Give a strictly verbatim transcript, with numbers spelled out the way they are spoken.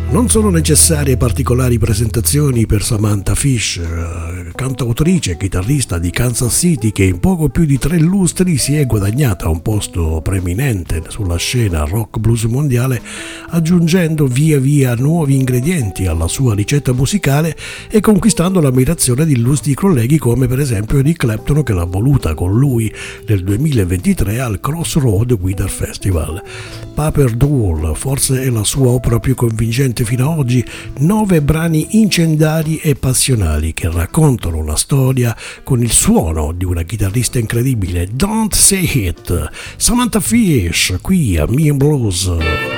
Non sono necessarie particolari presentazioni per Samantha Fish, cantautrice e chitarrista di Kansas City che in poco più di tre lustri si è guadagnata un posto preeminente sulla scena rock blues mondiale, aggiungendo via via nuovi ingredienti alla sua ricetta musicale e conquistando l'ammirazione di illustri colleghi come per esempio Eric Clapton, che l'ha voluta con lui nel duemilaventitré al Crossroad Guitar Festival. Paper Doll forse è la sua opera più convincente fino ad oggi, nove brani incendiari e passionali che raccontano una storia con il suono di una chitarrista incredibile. Don't Say It, Samantha Fish, qui a Me and Blues.